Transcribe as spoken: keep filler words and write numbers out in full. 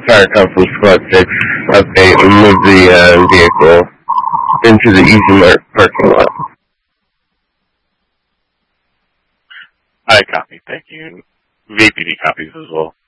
fire call from Squad six. Update, move the uh, vehicle into the Easy Mart parking lot. I copy. Thank you. V P D copies as well.